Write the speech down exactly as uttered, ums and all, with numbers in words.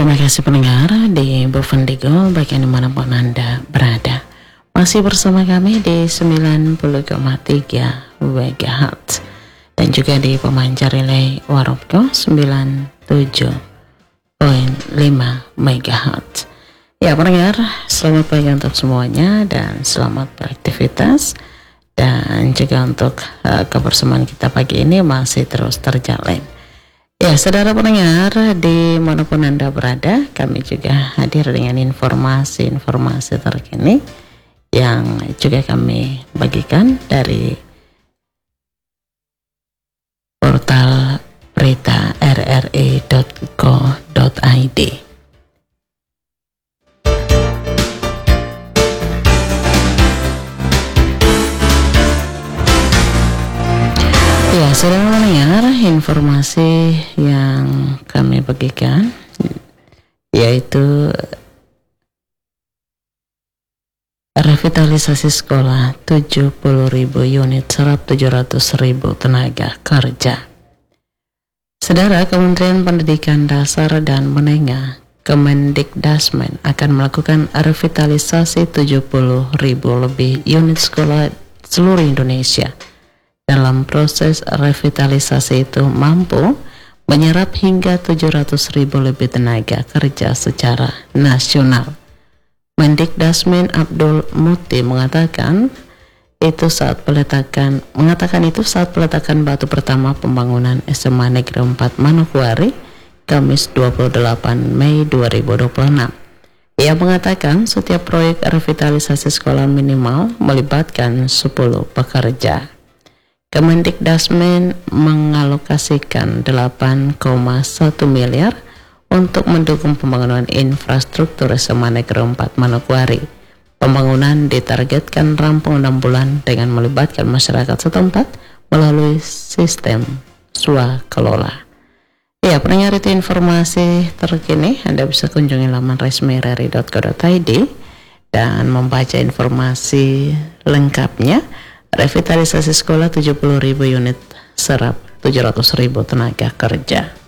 Terima kasih pendengar di Bovendigo, bagian dimanapun Anda berada. Masih bersama kami di sembilan puluh koma tiga megahertz dan juga di pemancar relay Warapco sembilan puluh tujuh koma lima megahertz. Ya pendengar, selamat pagi untuk semuanya dan selamat beraktivitas. Dan juga untuk uh, kebersamaan kita pagi ini masih terus terjalin. Ya, saudara pendengar, di manapun Anda berada, kami juga hadir dengan informasi-informasi terkini yang juga kami bagikan dari portal berita r r i dot co dot i d. Ya, saudara pendengar, informasi yang kami bagikan yaitu revitalisasi sekolah tujuh puluh ribu unit serap tujuh ratus ribu tenaga kerja. Saudara, Kementerian Pendidikan Dasar dan Menengah Kemendikdasmen akan melakukan revitalisasi tujuh puluh ribu lebih unit sekolah seluruh Indonesia. Dalam proses revitalisasi itu mampu menyerap hingga tujuh ratus ribu lebih tenaga kerja secara nasional. Mendikdasmen Abdul Muti mengatakan itu saat peletakan mengatakan itu saat peletakan batu pertama pembangunan S M A Negeri empat Manokwari Kamis dua puluh delapan Mei dua ribu dua puluh enam. Ia mengatakan setiap proyek revitalisasi sekolah minimal melibatkan sepuluh pekerja. Kemendikdasmen mengalokasikan delapan koma satu miliar untuk mendukung pembangunan infrastruktur S M A Negeri empat Manokwari. Pembangunan ditargetkan rampung enam bulan dengan melibatkan masyarakat setempat melalui sistem swakelola. Ya, pendengar, itu informasi terkini. Anda bisa kunjungi laman resmi r r i dot co dot i d dan membaca informasi lengkapnya. Revitalisasi sekolah tujuh puluh ribu unit serap tujuh ratus ribu tenaga kerja.